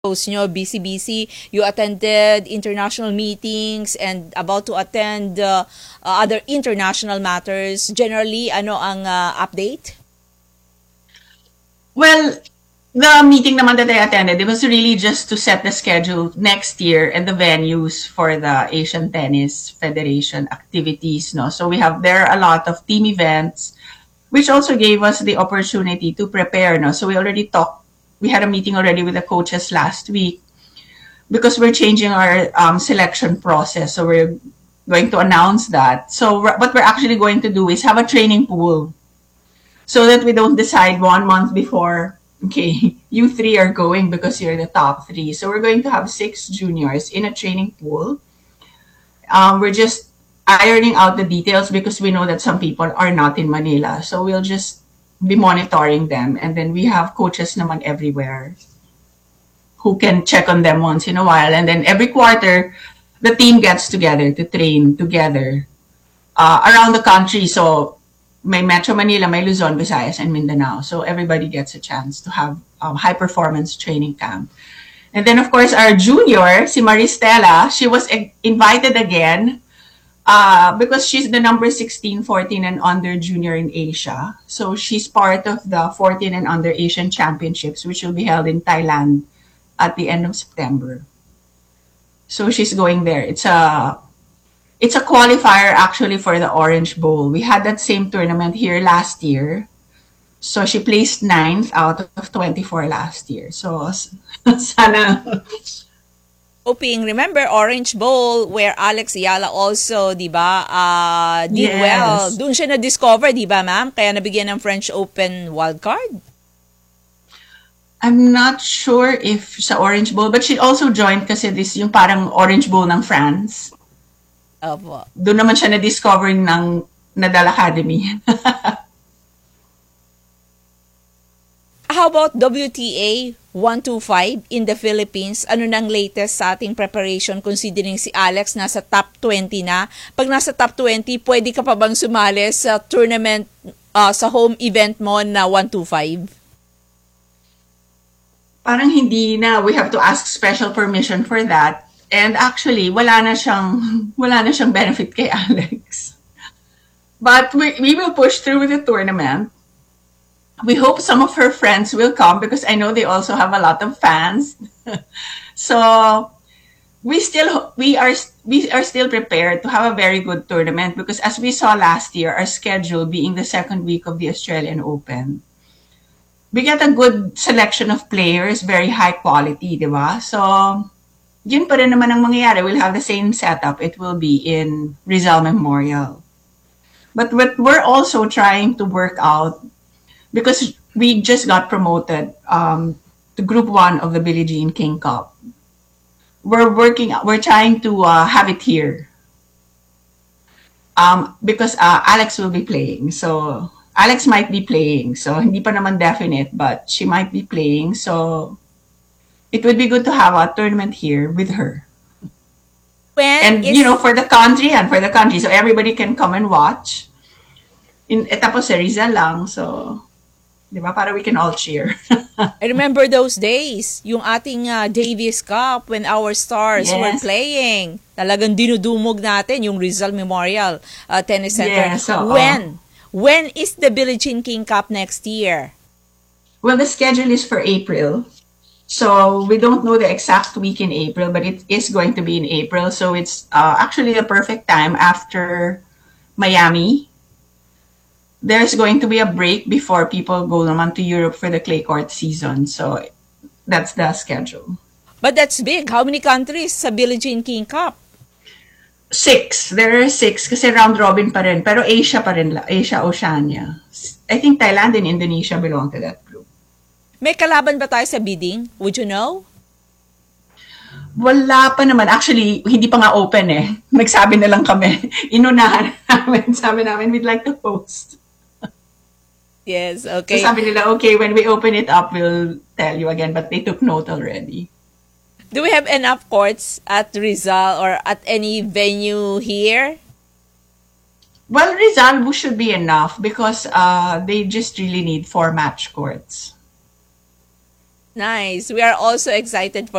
nyo, busy-busy. You attended international meetings and about to attend other international matters. Generally, ano ang update? Well, the meeting naman that I attended, it was really just to set the schedule next year and the venues for the Asian Tennis Federation activities. No, so we have there a lot of team events, which also gave us the opportunity to prepare. No, so we already talked. We had a meeting already with the coaches last week because we're changing our selection process. So we're going to announce that. So what we're actually going to do is have a training pool so that we don't decide 1 month before, okay, you three are going because you're the top three. So we're going to have 6 juniors in a training pool. We're just ironing out the details because we know that some people are not in Manila. So we'll just be monitoring them. And then we have coaches naman everywhere who can check on them once in a while. And then every quarter, the team gets together to train together around the country. So may Metro Manila, may Luzon, Visayas, and Mindanao. So everybody gets a chance to have high performance training camp. And then, of course, our junior, si Maristela, she was invited again because she's the number 16, 14, and under junior in Asia. So she's part of the 14 and under Asian Championships, which will be held in Thailand at the end of September. So she's going there. It's a qualifier actually for the Orange Bowl. We had that same tournament here last year. So she placed 9th out of 24 last year. So sana. Hoping, remember Orange Bowl where Alex Ayala also, di ba, did Yes. well. Doon siya na-discover, di ba ma'am? Kaya nabigyan ng French Open wildcard. I'm not sure if sa Orange Bowl, but she also joined kasi this yung parang Orange Bowl ng France. Opo. Doon naman siya na-discover ng Nadal Academy. How about WTA 125 in the Philippines? Ano nang latest sa ating preparation considering si Alex nasa top 20 na? Pag nasa top 20, pwede ka pa bang sumali sa tournament, sa home event mo na 125? Parang hindi na. We have to ask special permission for that. And actually, wala na siyang benefit kay Alex. But we will push through with the tournament. We hope some of her friends will come because I know they also have a lot of fans. So we are still prepared to have a very good tournament because as we saw last year, our schedule being the second week of the Australian Open, we get a good selection of players, very high quality, di ba? So yun pa rin naman ang mangyayari. We'll have the same setup. It will be in Rizal Memorial. But what we're also trying to work out, because we just got promoted to Group 1 of the Billie Jean King Cup. We're trying to have it here. Because Alex will be playing. So Alex might be playing. So hindi pa naman definite, but she might be playing. So it would be good to have a tournament here with her. And for the country, so everybody can come and watch. Tapos sa Rizal lang, so di ba, para we can all cheer. I remember those days, yung ating Davis Cup when our stars were Yes. playing. Talagang dinudumog natin yung Rizal Memorial Tennis Center. Yes, oo. When is the Billie Jean King Cup next year? Well, the schedule is for April. So we don't know the exact week in April, but it is going to be in April. So it's actually the perfect time after Miami. There's going to be a break before people go naman to Europe for the clay court season. So that's the schedule. But that's big. How many countries sa Billie Jean King Cup? 6. There are 6 kasi round robin pa rin. Pero Asia pa rin. Asia, Oceania. I think Thailand and Indonesia belong to that group. May kalaban ba tayo sa bidding? Would you know? Wala pa naman. Actually, hindi pa nga open eh. Nagsabi na lang kami. Inunahan namin. Sabi namin, we'd like to host. Yes, okay. So sabi nila, okay, when we open it up, we'll tell you again. But they took note already. Do we have enough courts at Rizal or at any venue here? Well, Rizal should be enough because they just really need 4 match courts. Nice. We are also excited for